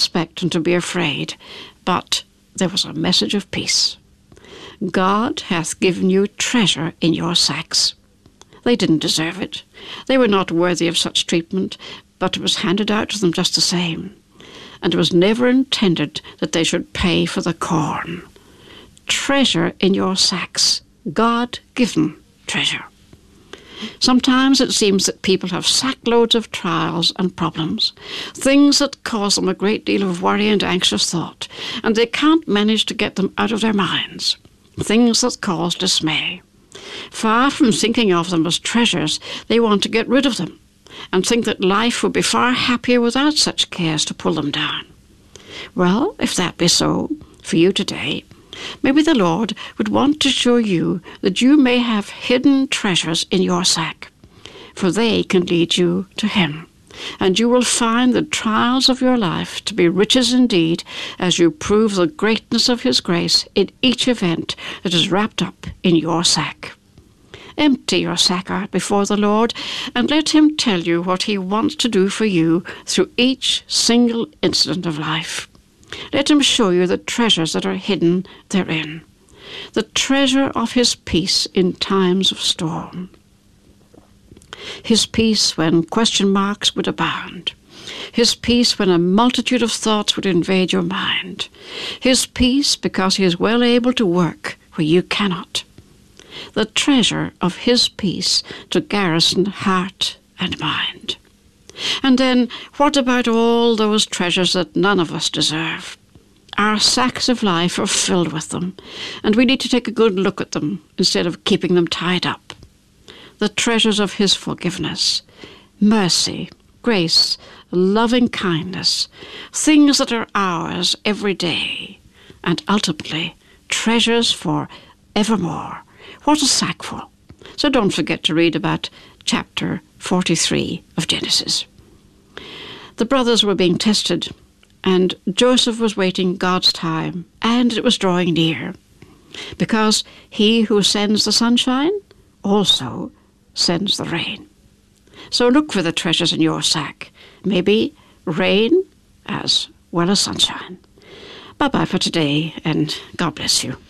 expect and to be afraid, but there was a message of peace. God hath given you treasure in your sacks. They didn't deserve it. They were not worthy of such treatment, but it was handed out to them just the same. And it was never intended that they should pay for the corn. Treasure in your sacks. God-given treasure. Sometimes it seems that people have sackloads of trials and problems, things that cause them a great deal of worry and anxious thought, and they can't manage to get them out of their minds, things that cause dismay. Far from thinking of them as treasures, they want to get rid of them, and think that life would be far happier without such cares to pull them down. Well, if that be so for you today, maybe the Lord would want to show you that you may have hidden treasures in your sack, for they can lead you to Him, and you will find the trials of your life to be riches indeed as you prove the greatness of His grace in each event that is wrapped up in your sack. Empty your sack out before the Lord and let Him tell you what He wants to do for you through each single incident of life. Let Him show you the treasures that are hidden therein, the treasure of His peace in times of storm. His peace when question marks would abound. His peace when a multitude of thoughts would invade your mind. His peace because He is well able to work where you cannot. The treasure of His peace to garrison heart and mind. And then, what about all those treasures that none of us deserve? Our sacks of life are filled with them, and we need to take a good look at them instead of keeping them tied up. The treasures of His forgiveness, mercy, grace, loving kindness, things that are ours every day, and ultimately treasures for evermore. What a sackful. So don't forget to read about chapter 43 of Genesis. The brothers were being tested, and Joseph was waiting God's time, and it was drawing near, because He who sends the sunshine also sends the rain. So look for the treasures in your sack, maybe rain as well as sunshine. Bye-bye for today, and God bless you.